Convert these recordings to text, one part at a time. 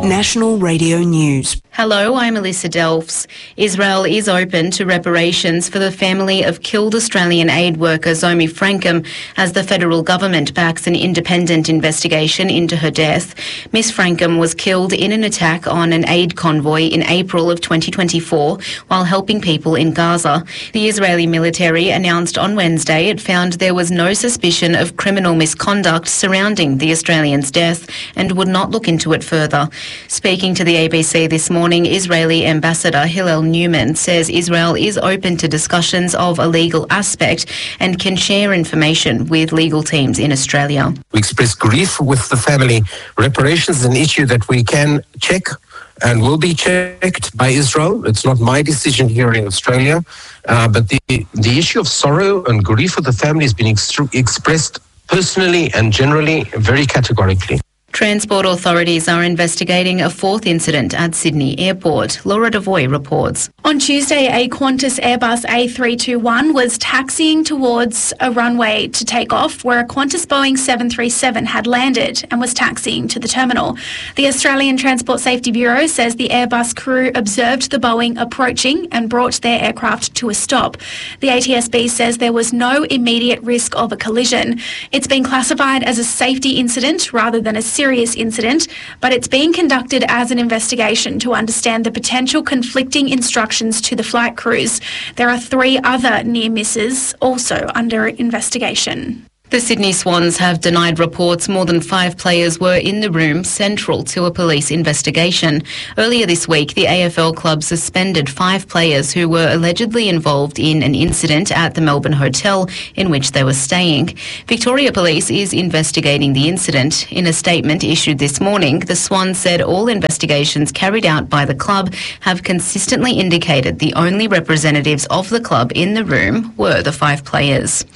National Radio News. Hello, I'm Alyssa Delphs. Israel is open to reparations for the family of killed Australian aid worker Zomi Frankham as the federal government backs an independent investigation into her death. Miss Frankham was killed in an attack on an aid convoy in April of 2024 while helping people in Gaza. The Israeli military announced on Wednesday it found there was no suspicion of criminal misconduct surrounding the Australian's death and would not look into it further. Speaking to the ABC this morning, Israeli Ambassador Hillel Newman says Israel is open to discussions of a legal aspect and can share information with legal teams in Australia. We express grief with the family. Reparations is an issue that we can check and will be checked by Israel. It's not my decision here in Australia, but the issue of sorrow and grief of the family has been expressed personally and generally very categorically. Transport authorities are investigating a fourth incident at Sydney Airport. Laura Devoy reports. On Tuesday, a Qantas Airbus A321 was taxiing towards a runway to take off where a Qantas Boeing 737 had landed and was taxiing to the terminal. The Australian Transport Safety Bureau says the Airbus crew observed the Boeing approaching and brought their aircraft to a stop. The ATSB says there was no immediate risk of a collision. It's been classified as a safety incident rather than a serious incident, but it's being conducted as an investigation to understand the potential conflicting instructions to the flight crews. There are 3 other near misses also under investigation. The Sydney Swans have denied reports more than 5 players were in the room central to a police investigation. Earlier this week, the AFL club suspended 5 players who were allegedly involved in an incident at the Melbourne hotel in which they were staying. Victoria Police is investigating the incident. In a statement issued this morning, the Swans said all investigations carried out by the club have consistently indicated the only representatives of the club in the room were the 5 players.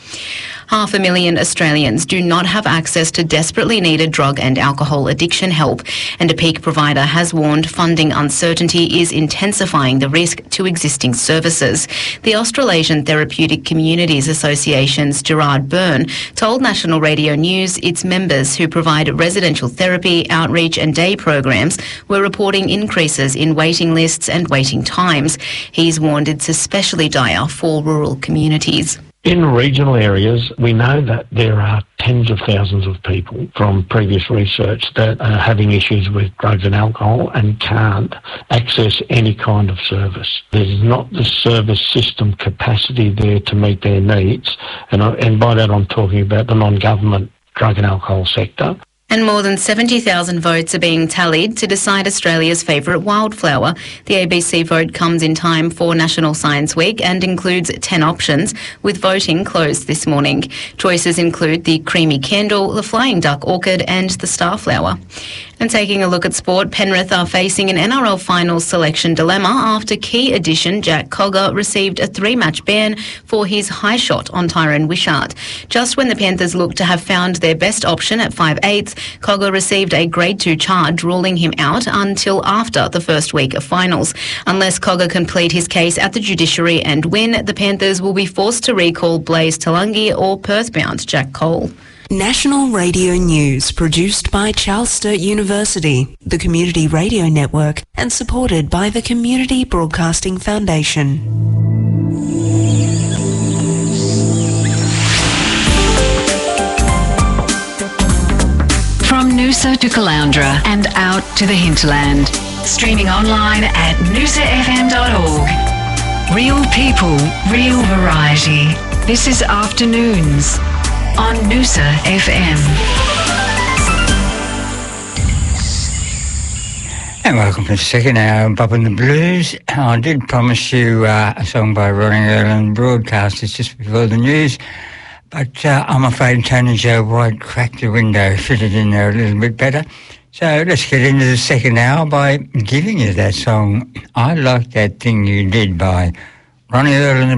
500,000 Australians do not have access to desperately needed drug and alcohol addiction help, and a peak provider has warned funding uncertainty is intensifying the risk to existing services. The Australasian Therapeutic Communities Association's Gerard Byrne told National Radio News its members who provide residential therapy, outreach and day programs were reporting increases in waiting lists and waiting times. He's warned it's especially dire for rural communities. In regional areas, we know that there are tens of thousands of people from previous research that are having issues with drugs and alcohol and can't access any kind of service. There's not the service system capacity there to meet their needs, and by that I'm talking about the non-government drug and alcohol sector. And more than 70,000 votes are being tallied to decide Australia's favourite wildflower. The ABC vote comes in time for National Science Week and includes 10 options, with voting closed this morning. Choices include the creamy candle, the flying duck orchid and the starflower. And taking a look at sport, Penrith are facing an NRL finals selection dilemma after key addition Jack Cogger received a 3-match ban for his high shot on Tyrone Wishart. Just when the Panthers looked to have found their best option at 5/8, Cogger received a Grade 2 charge, ruling him out until after the first week of finals. Unless Cogger can plead his case at the judiciary and win, the Panthers will be forced to recall Blaze Talangi or Perth-bound Jack Cole. National Radio News, produced by Charles Sturt University, the Community Radio Network, and supported by the Community Broadcasting Foundation. From Noosa to Caloundra and out to the hinterland. Streaming online at noosafm.org. Real people, real variety. This is Afternoons on Noosa FM. And welcome to the second hour of Bob and the Blues. I did promise you a song by Ronnie Earl broadcasters just before the news, but I'm afraid Tony Joe White cracked the window, fitted in there a little bit better. So let's get into the second hour by giving you that song, I Like That Thing You Did by Ronnie Earl and the